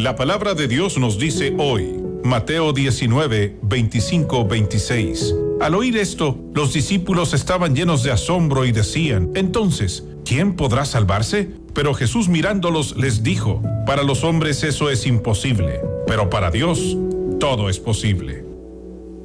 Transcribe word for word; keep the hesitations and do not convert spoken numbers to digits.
La palabra de Dios nos dice hoy, Mateo diecinueve, veinticinco, veintiséis. Al oír esto, los discípulos estaban llenos de asombro y decían, entonces, ¿quién podrá salvarse? Pero Jesús mirándolos les dijo, para los hombres eso es imposible, pero para Dios todo es posible.